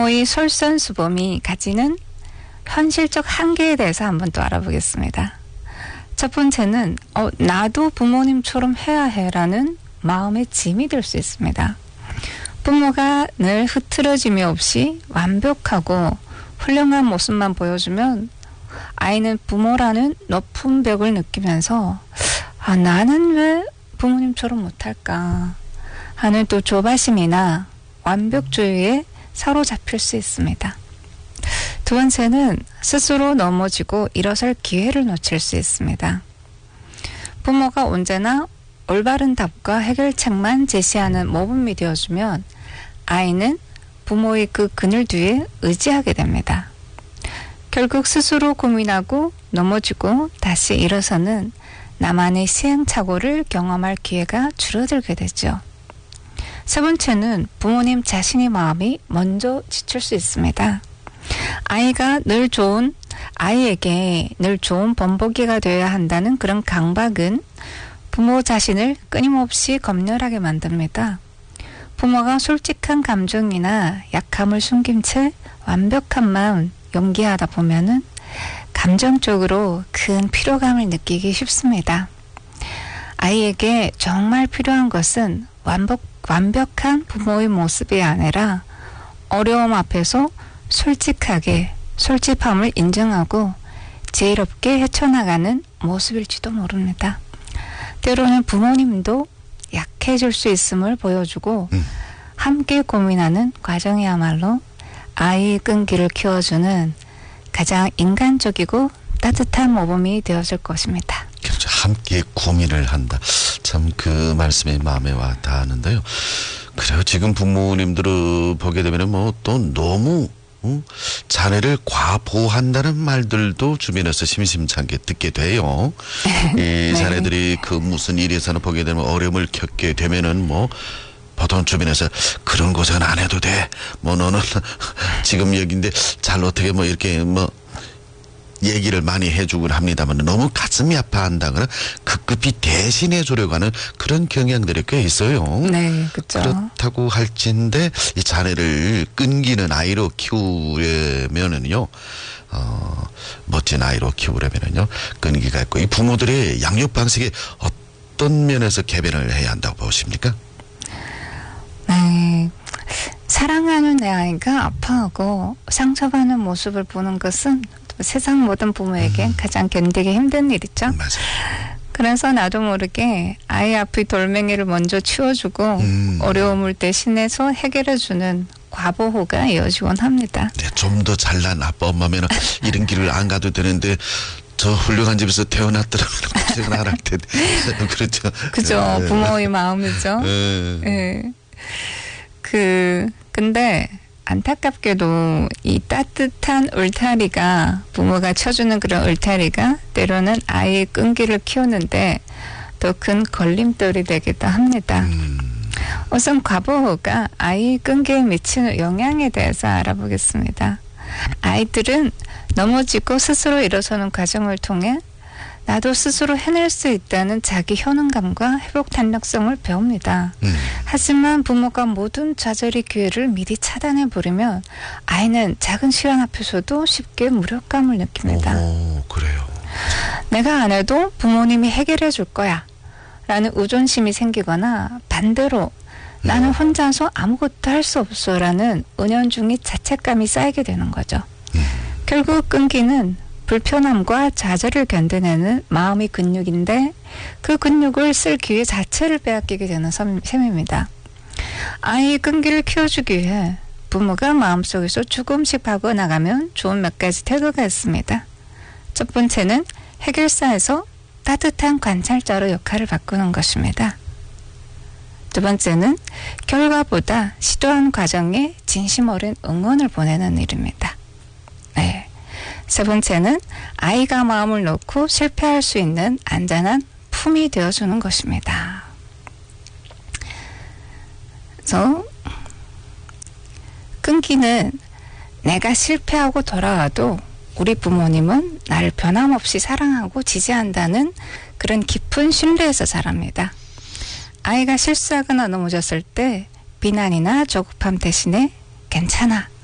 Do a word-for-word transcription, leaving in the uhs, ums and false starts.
부모의 솔선수범이 가지는 현실적 한계에 대해서 한번 또 알아보겠습니다. 첫 번째는 어, 나도 부모님처럼 해야 해라는 마음의 짐이 될 수 있습니다. 부모가 늘 흐트러짐이 없이 완벽하고 훌륭한 모습만 보여주면 아이는 부모라는 높은 벽을 느끼면서 아, 나는 왜 부모님처럼 못할까 하는 또 조바심이나 완벽주의에 사로잡힐 수 있습니다. 두 번째는 스스로 넘어지고 일어설 기회를 놓칠 수 있습니다. 부모가 언제나 올바른 답과 해결책만 제시하는 모범이 되어주면 아이는 부모의 그 그늘 뒤에 의지하게 됩니다. 결국 스스로 고민하고 넘어지고 다시 일어서는 나만의 시행착오를 경험할 기회가 줄어들게 되죠. 세 번째는 부모님 자신의 마음이 먼저 지칠 수 있습니다. 아이가 늘 좋은, 아이에게 늘 좋은 본보기가 되어야 한다는 그런 강박은 부모 자신을 끊임없이 검열하게 만듭니다. 부모가 솔직한 감정이나 약함을 숨긴 채 완벽함만 연기하다 보면은 감정적으로 큰 피로감을 느끼기 쉽습니다. 아이에게 정말 필요한 것은 완벽, 완벽한 부모의 모습이 아니라 어려움 앞에서 솔직하게 솔직함을 인정하고 지혜롭게 헤쳐나가는 모습일지도 모릅니다. 때로는 부모님도 약해질 수 있음을 보여주고 음. 함께 고민하는 과정이야말로 아이의 끈기를 키워주는 가장 인간적이고 따뜻한 모범이 되어줄 것입니다. 그렇죠. 함께 고민을 한다. 참 그 말씀이 마음에 와 닿는데요. 그래요. 지금 부모님들을 보게 되면 뭐 또 너무 어? 자녀를 과보한다는 말들도 주변에서 심심찮게 듣게 돼요. 이 자녀들이 네. 그 무슨 일에서는 보게 되면 어려움을 겪게 되면은 뭐 보통 주변에서 그런 고생은 안 해도 돼. 뭐 너는 지금 여기인데 잘 어떻게 뭐 이렇게 뭐 얘기를 많이 해주곤 합니다만 너무 가슴이 아파한다거나 급급히 대신해 주려고 하는 그런 경향들이 꽤 있어요. 네, 그렇죠. 그렇다고 할진데 이 자녀를 끈기는 아이로 키우려면은요, 어, 멋진 아이로 키우려면은요, 끈기가 있고 이 부모들의 양육 방식이 어떤 면에서 개변을 해야 한다고 보십니까? 네. 사랑하는 내 아이가 아파하고 상처받는 모습을 보는 것은 세상 모든 부모에게 음. 가장 견디기 힘든 일이죠. 맞아요. 그래서 나도 모르게 아이 앞의 돌멩이를 먼저 치워주고 음. 어려움을 대신해서 해결해주는 과보호가 이어지곤 합니다. 네, 좀 더 잘난 아빠 엄마면 이런 길을 안 가도 되는데 저 훌륭한 집에서 태어났더라면 고생은 안 할 텐데. 그렇죠. 그죠. 네. 부모의 마음이죠. 네. 네. 그 근데 안타깝게도 이 따뜻한 울타리가 부모가 쳐주는 그런 울타리가 때로는 아이의 끈기를 키우는데 더 큰 걸림돌이 되기도 합니다. 음. 우선 과보호가 아이의 끈기에 미치는 영향에 대해서 알아보겠습니다. 아이들은 넘어지고 스스로 일어서는 과정을 통해 나도 스스로 해낼 수 있다는 자기 효능감과 회복 탄력성을 배웁니다. 음. 하지만 부모가 모든 좌절의 기회를 미리 차단해버리면 아이는 작은 시련 앞에서도 쉽게 무력감을 느낍니다. 오, 그래요. 내가 안 해도 부모님이 해결해 줄 거야 라는 의존심이 생기거나 반대로 나는 혼자서 아무것도 할 수 없어 라는 은연중의 자책감이 쌓이게 되는 거죠. 음. 결국 끈기는 불편함과 좌절을 견뎌내는 마음의 근육인데 그 근육을 쓸 기회 자체를 빼앗기게 되는 셈입니다. 아이의 끈기를 키워주기 위해 부모가 마음속에서 조금씩 바꿔나가면 좋은 몇 가지 태도가 있습니다. 첫 번째는 해결사에서 따뜻한 관찰자로 역할을 바꾸는 것입니다. 두 번째는 결과보다 시도한 과정에 진심 어린 응원을 보내는 일입니다. 네. 세 번째는 아이가 마음을 놓고 실패할 수 있는 안전한 품이 되어주는 것입니다. 그래서 끈기는 내가 실패하고 돌아와도 우리 부모님은 나를 변함없이 사랑하고 지지한다는 그런 깊은 신뢰에서 자랍니다. 아이가 실수하거나 넘어졌을 때 비난이나 조급함 대신에 괜찮아.